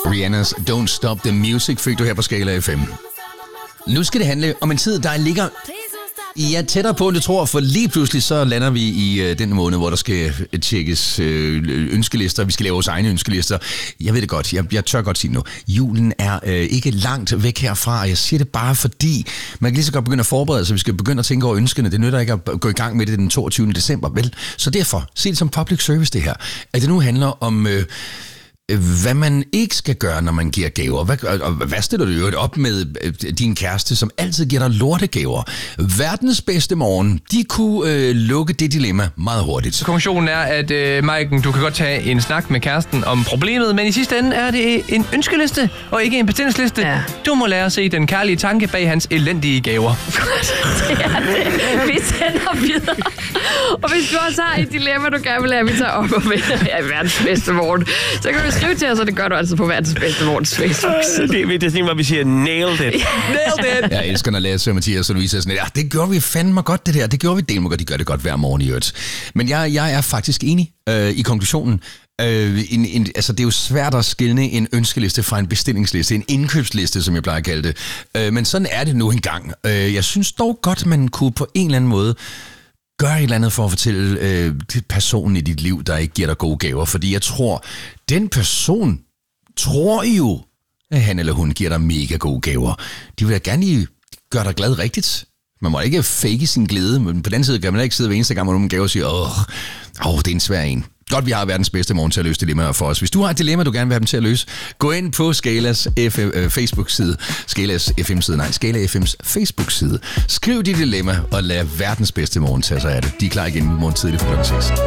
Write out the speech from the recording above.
Rihannas Don't Stop the Music fik du her på Skala FM. Nu skal det handle om en tid, der ligger tættere på, end du tror, for lige pludselig så lander vi i den måned, hvor der skal tjekkes ønskelister. Vi skal lave vores egne ønskelister. Jeg ved det godt. Jeg tør godt sige nu. Julen er ikke langt væk herfra, og jeg siger det bare fordi, man kan lige så godt begynde at forberede sig. Vi skal begynde at tænke over ønskene. Det nytter ikke at gå i gang med det den 22. december, vel? Så derfor, se det som public service det her. At det nu handler om hvad man ikke skal gøre, når man giver gaver. Hvad stiller du jo op med din kæreste, som altid giver dig lortegaver? Verdens bedste morgen, de kunne lukke det dilemma meget hurtigt. Så konklusionen er, at Maiken, du kan godt tage en snak med kæresten om problemet, men i sidste ende er det en ønskeliste, og ikke en betingelsesliste. Ja. Du må lære at se den kærlige tanke bag hans elendige gaver. Det er det. Vi sender videre. Og hvis du også har et dilemma, du gerne vil have, vi tager op og vender verdens bedste morgen, så kan du skrive til os, og det gør du altså på verdens bedste morgens Facebook. Det er sådan, hvor vi siger, nailed it. Nailed it! Jeg elsker, når Lasse og Mathias og Louise er sådan, det gjorde vi fandme godt det der. Det gjorde vi del med godt. De gør det godt hver morgen i øvrigt. Men jeg er faktisk enig i konklusionen. Altså det er jo svært at skelne en ønskeliste fra en bestillingsliste, en indkøbsliste, som jeg plejer at kalde det. Men sådan er det nu engang. Jeg synes dog godt, man kunne på en eller anden måde gør et eller andet for at fortælle personen i dit liv, der ikke giver dig gode gaver. Fordi jeg tror, den person tror jo, at han eller hun giver dig mega gode gaver. De vil da gerne gøre dig glad rigtigt. Man må ikke fake sin glæde, men på den side kan man ikke sidde hver eneste gang, hvor nogen gaver og sige, det er en svær en. Godt, vi har verdens bedste morgen til at løse dilemmaer for os. Hvis du har et dilemma, du gerne vil have dem til at løse, gå ind på Skalas Facebook-side. Skalas FM-side, nej, Skala FM's Facebook-side. Skriv dit dilemma og lad verdens bedste morgen tage sig af det. De er klar igen i morgen tidligt på 6.